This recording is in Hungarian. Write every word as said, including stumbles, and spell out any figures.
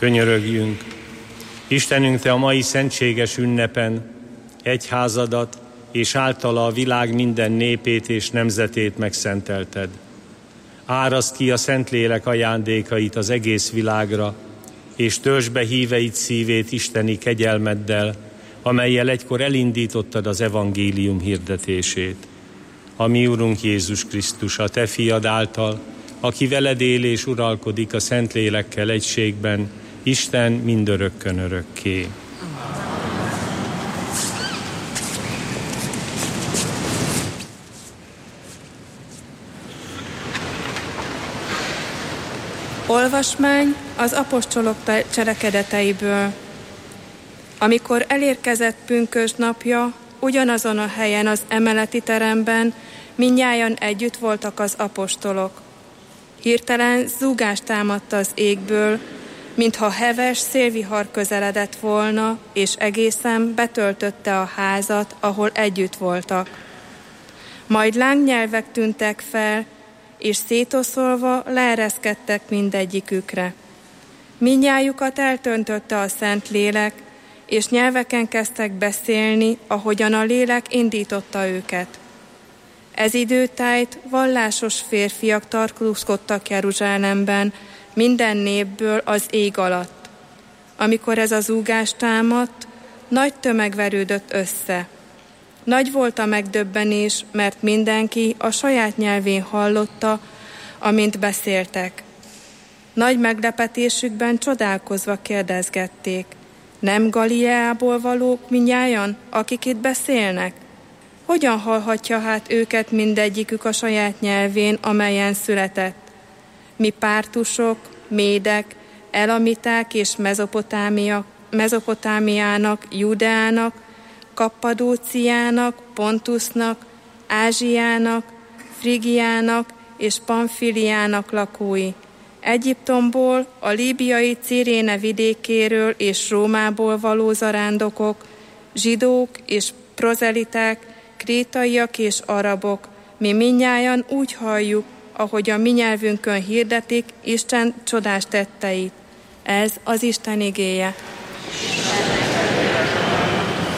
Könyörögjünk! Istenünk, Te a mai szentséges ünnepen egyházadat és általa a világ minden népét és nemzetét megszentelted. Áraszd ki a Szentlélek ajándékait az egész világra, és töltsd be híveid szívét isteni kegyelmeddel, amellyel egykor elindítottad az evangélium hirdetését. A mi Urunk Jézus Krisztus, a Te fiad által, aki veled él és uralkodik a Szentlélekkel egységben, Isten mindörökkön örökké. Olvasmány az apostolok cselekedeteiből. Amikor elérkezett pünkösd napja, ugyanazon a helyen az emeleti teremben mindnyájan együtt voltak az apostolok. Hirtelen zúgás támadta az égből, mintha heves szélvihar közeledett volna, és egészen betöltötte a házat, ahol együtt voltak. Majd lángnyelvek tűntek fel, és szétoszolva leereszkedtek mindegyikükre. Mindnyájukat eltöntötte a Szentlélek, és nyelveken kezdtek beszélni, ahogyan a lélek indította őket. Ez időtájt vallásos férfiak tartózkodtak Jeruzsálemben, minden népből az ég alatt. Amikor ez a zúgás támadt, nagy tömeg verődött össze. Nagy volt a megdöbbenés, mert mindenki a saját nyelvén hallotta, amint beszéltek. Nagy meglepetésükben csodálkozva kérdezgették: nem Galileából valók mindnyájan, akik itt beszélnek? Hogyan hallhatja hát őket mindegyikük a saját nyelvén, amelyen született? Mi pártusok, médek, elamiták és Mezopotámia, Mezopotámiának, Judeának, Kappadóciának, Pontusnak, Ázsiának, Frigiának és Pamfiliának lakói, Egyiptomból, a líbiai Ciréne vidékéről és Rómából való zarándokok, zsidók és prozeliták, krétaiak és arabok, mi mindnyájan úgy halljuk, ahogy a mi nyelvünkön hirdetik Isten csodás tetteit. Ez az Isten igéje.